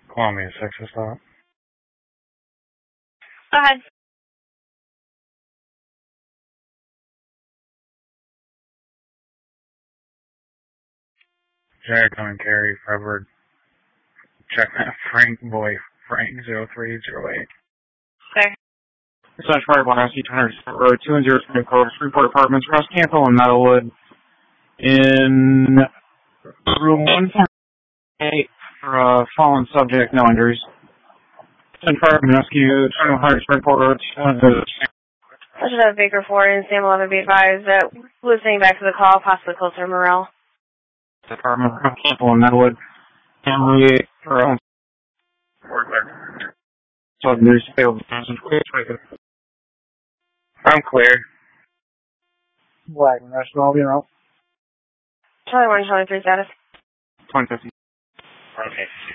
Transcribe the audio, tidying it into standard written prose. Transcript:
Columbia 6 is that? Go ahead. Jack and Carrie, Fredward, check that Frank Boy, Frank 0308. Okay. Such Fire Blast, 200 Road, 203 Report Apartments, Ross Campbell and Metalwood, in room 148 for fallen subject, no injuries. Send fire and rescue, 2100 Springport Road, 200. I should have Baker 4 and Sam 11 be advised that listening back to the call, possibly closer to Morrell. Department of Campbell and Metalwood, Henry, for so there's failed. I'm clear. Black National, you know. Charlie 1, Charlie 3 status. 2050. Okay.